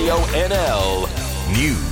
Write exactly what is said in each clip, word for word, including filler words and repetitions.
Radio N L News.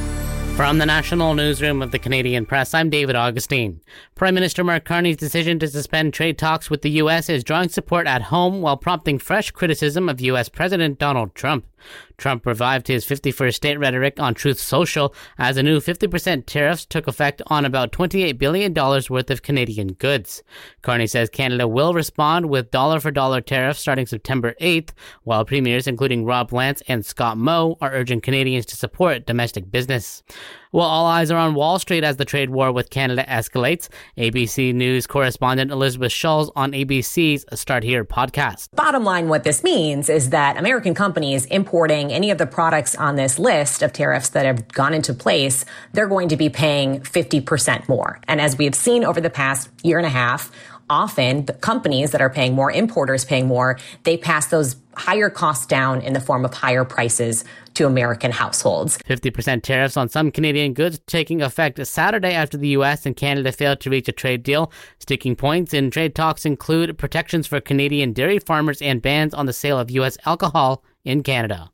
From the National Newsroom of the Canadian Press, I'm David Augustine. Prime Minister Mark Carney's decision to suspend trade talks with the U S is drawing support at home while prompting fresh criticism of U S President Donald Trump. Trump revived his fifty-first state rhetoric on Truth Social as a new fifty percent tariffs took effect on about twenty-eight billion dollars worth of Canadian goods. Carney says Canada will respond with dollar-for-dollar tariffs starting September eighth, while premiers including Rob Lance and Scott Moe are urging Canadians to support domestic business. Well, all eyes are on Wall Street as the trade war with Canada escalates. A B C News correspondent Elizabeth Schulz on A B C's Start Here podcast. Bottom line, what this means is that American companies importing any of the products on this list of tariffs that have gone into place, they're going to be paying fifty percent more. And as we have seen over the past year and a half, often the companies that are paying more, importers paying more, they pass those higher costs down in the form of higher prices to American households. fifty percent tariffs on some Canadian goods taking effect Saturday after the U S and Canada failed to reach a trade deal. Sticking points in trade talks include protections for Canadian dairy farmers and bans on the sale of U S alcohol in Canada.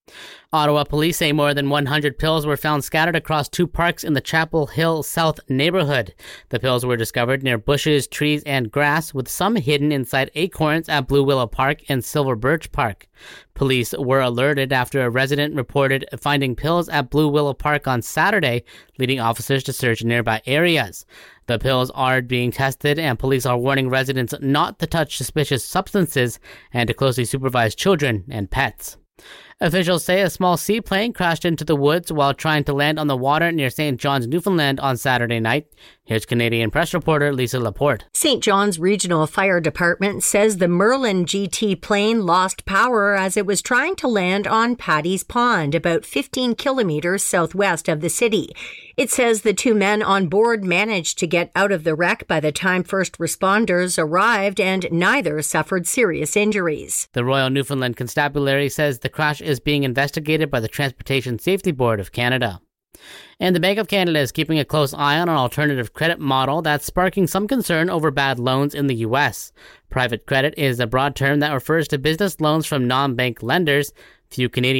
Ottawa police say more than one hundred pills were found scattered across two parks in the Chapel Hill South neighborhood. The pills were discovered near bushes, trees, and grass, with some hidden inside acorns at Blue Willow Park and Silver Birch Park. Police were alerted after a resident reported finding pills at Blue Willow Park on Saturday, leading officers to search nearby areas. The pills are being tested, and police are warning residents not to touch suspicious substances and to closely supervise children and pets. Officials say a small seaplane crashed into the woods while trying to land on the water near Saint John's, Newfoundland on Saturday night. Here's Canadian Press reporter Lisa Laporte. Saint John's Regional Fire Department says the Merlin G T plane lost power as it was trying to land on Paddy's Pond, about fifteen kilometers southwest of the city. It says the two men on board managed to get out of the wreck by the time first responders arrived, and neither suffered serious injuries. The Royal Newfoundland Constabulary says the crash is being investigated by the Transportation Safety Board of Canada. And the Bank of Canada is keeping a close eye on an alternative credit model that's sparking some concern over bad loans in the U S. Private credit is a broad term that refers to business loans from non-bank lenders. Few Canadian